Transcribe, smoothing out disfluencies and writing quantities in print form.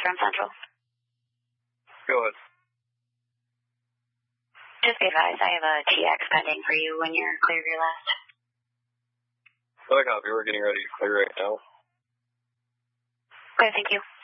Grand Central. Go ahead. Just be advised, I have a TX pending for you when you're clear of your last. I copy. We're getting ready to clear right now. Okay, thank you.